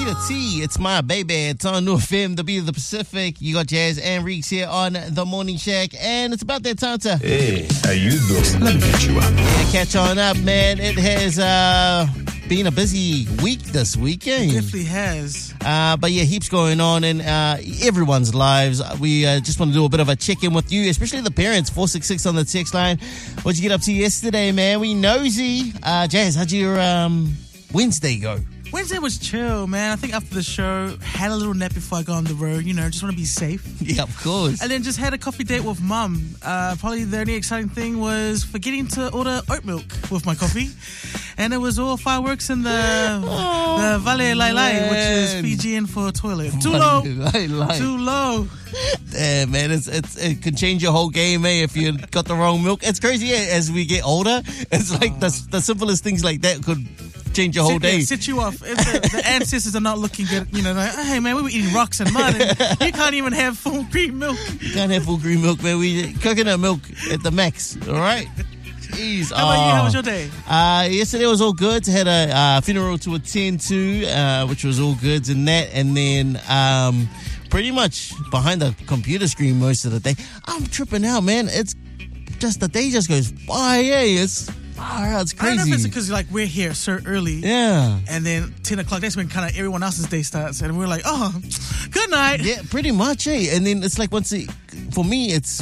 Peter T, it's my baby. It's on New FM, the beat of the Pacific. You got Jazz and Reeks here on The Morning Shack, and it's about that time to... Hey, how you doing? Let me get you up. Yeah, catch on up, man. It has been a busy week this weekend. It definitely has. But yeah, heaps going on in everyone's lives. We just want to do a bit of a check-in with you, especially the parents. 466 on the text line. What'd you get up to yesterday, man? We nosy. Jazz, how'd your Wednesday go? Wednesday was chill, man. I think after the show, had a little nap before I got on the road. You know, just want to be safe. Yeah, of course. And then just had a coffee date with mum. Probably the only exciting thing was forgetting to order oat milk with my coffee. And it was all fireworks in the Vale Lai Lai, which is Fijian for toilet. Too low. Too low. Yeah, man, it can change your whole game, eh, if you got the wrong milk. It's crazy, as we get older. It's like the simplest things like that could change your whole day. Sit you off. If the ancestors are not looking good, you know, like, hey, man, we were eating rocks and mud, and you can't even have full cream milk. You can't have full cream milk, man. We coconut milk at the max, all right? Jeez. How about you? How was your day? Yesterday was all good. Had a funeral to attend to, which was all good in that. And then pretty much behind the computer screen most of the day. I'm tripping out, man. It's just the day just goes by. It's crazy. I don't know if it's because like we're here so early. Yeah. And then 10 o'clock, that's when kind of everyone else's day starts. And we're like, oh, good night. Yeah, pretty much, eh? And then it's like once it hits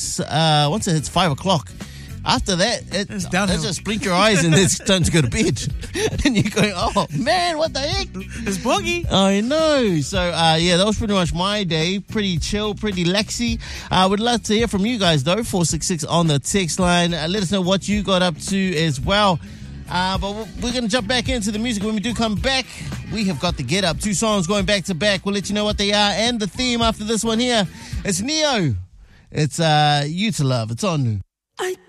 5 o'clock. After that, it's just blink your eyes and it's time to go to bed. And you're going, oh, man, what the heck? It's boggy. I know. So, yeah, that was pretty much my day. Pretty chill, pretty laxy. Would love to hear from you guys, though. 466 on the text line. Let us know what you got up to as well. But we're going to jump back into the music. When we do come back, we have got the Get Up. 2 songs going back to back. We'll let you know what they are and the theme after this one here. It's Neo. It's You to Love. It's on.